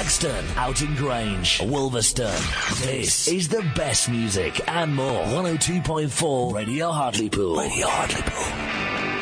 Caxton, Oughton Grange, Wolverston. This is the best music and more. 102.4 Radio Hartlepool. Radio Hartlepool.